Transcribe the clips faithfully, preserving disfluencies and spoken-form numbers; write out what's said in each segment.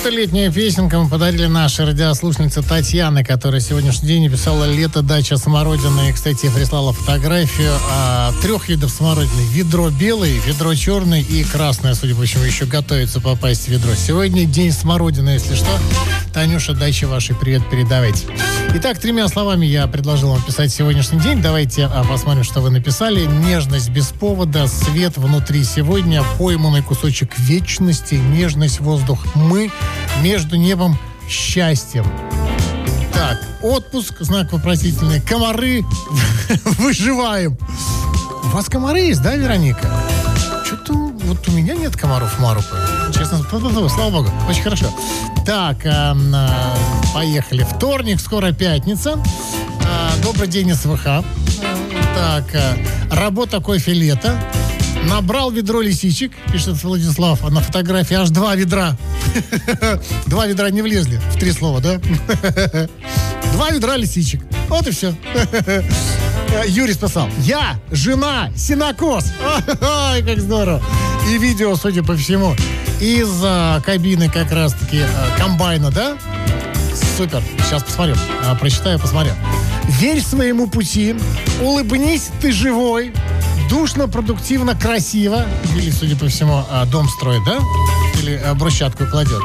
Эту летнюю песенку мы подарили нашей радиослушнице Татьяне, которая сегодняшний день написала «Лето, дача, смородина». И, кстати, прислала фотографию а, трех видов смородины. Ведро белое, ведро черное и красное, судя по всему, еще готовится попасть в ведро. Сегодня день смородины, если что. Танюша, даче вашей привет передавайте. Итак, тремя словами я предложил вам писать сегодняшний день. Давайте а, посмотрим, что вы написали. Нежность без повода, свет внутри сегодня, пойманный кусочек вечности, нежность, воздух, мы, между небом счастьем. Так, отпуск, знак вопросительный, комары, выживаем. У вас комары есть, да, Вероника? Что-то вот у меня нет комаров Марупы. Честно, слава богу, очень хорошо. Так, э, э, поехали. Вторник, скоро пятница. Э, добрый день, СВХ. Э, так, э, работа, кофе, лето. Набрал ведро лисичек, пишет Владислав, а на фотографии аж два ведра. Два ведра не влезли в три слова, да? Два ведра лисичек. Вот и все. Юрий спасал. Я, жена, сенокос. Ой, как здорово. И видео, судя по всему, из а, кабины как раз-таки а, комбайна, да? Супер. Сейчас посмотрю. А, прочитаю, посмотрю. Верь своему пути. Улыбнись, ты живой. Душно, продуктивно, красиво. Или, судя по всему, а, дом строит, да? Или а, брусчатку кладет.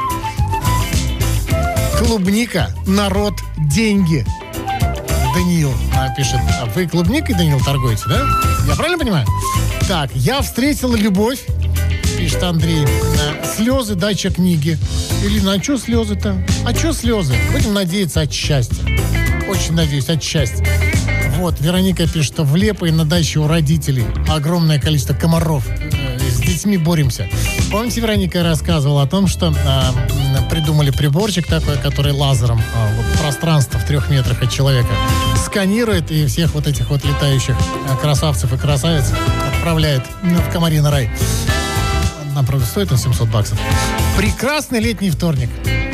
Клубника, народ, деньги. Даниил а, пишет. А вы клубникой, Даниил, торгуете, да? Я правильно понимаю? Так, я встретил любовь, пишет Андрей. А, слезы, дача книги. Или, а что слезы-то? А что слезы? Будем надеяться от счастья. Очень надеюсь, от счастья. Вот, Вероника пишет, что в Лепо и на даче у родителей огромное количество комаров. С детьми боремся. Помните, Вероника рассказывала о том, что э, придумали приборчик такой, который лазером э, вот, пространство в трех метрах от человека сканирует и всех вот этих вот летающих э, красавцев и красавиц отправляет ну, в комариный рай. Нам, правда, стоит он семьсот баксов. Прекрасный летний вторник.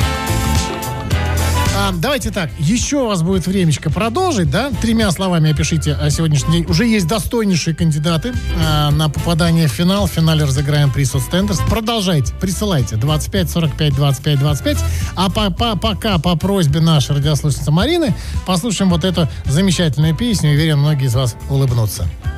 А, давайте так, еще у вас будет времечко продолжить, да? Тремя словами опишите о сегодняшний день. Уже есть достойнейшие кандидаты а, на попадание в финал. В финале разыграем приз от Стендерс. Продолжайте, присылайте. двадцать пять сорок пять двадцать пять двадцать пять. А по, по, пока по просьбе нашей радиослушницы Марины послушаем вот эту замечательную песню. И уверен, многие из вас улыбнутся.